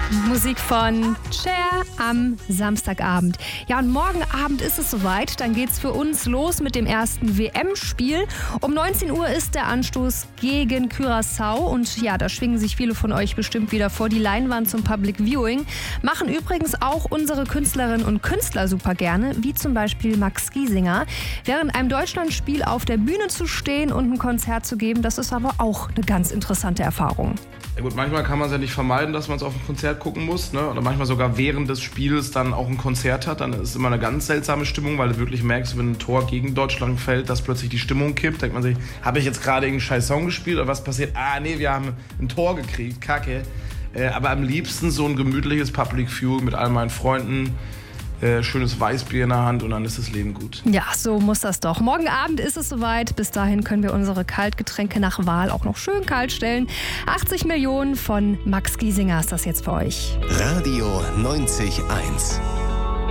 Musik von Cher am Samstagabend. Ja, und morgen Abend ist es soweit. Dann geht's für uns los mit dem ersten WM-Spiel. Um 19 Uhr ist der Anstoß gegen Curaçao. Und ja, da schwingen sich viele von euch bestimmt wieder vor die Leinwand zum Public Viewing. Machen übrigens auch unsere Künstlerinnen und Künstler super gerne, wie zum Beispiel Max Giesinger. Während einem Deutschlandspiel auf der Bühne zu stehen und ein Konzert zu geben, das ist aber auch eine ganz interessante Erfahrung. Ja gut, manchmal kann man es ja nicht vermeiden, dass man es auf ein Konzert gucken muss, ne? Oder manchmal sogar während des Spiels dann auch ein Konzert hat. Dann ist es immer eine ganz seltsame Stimmung, weil du wirklich merkst, wenn ein Tor gegen Deutschland fällt, dass plötzlich die Stimmung kippt. Denkt man sich, habe ich jetzt gerade irgendeinen scheiß Song gespielt oder was passiert? Ah nee, wir haben ein Tor gekriegt, kacke. Aber am liebsten so ein gemütliches Public Viewing mit all meinen Freunden. Schönes Weißbier in der Hand und dann ist das Leben gut. Ja, so muss das doch. Morgen Abend ist es soweit. Bis dahin können wir unsere Kaltgetränke nach Wahl auch noch schön kalt stellen. 80 Millionen von Max Giesinger ist das jetzt für euch. Radio 90.1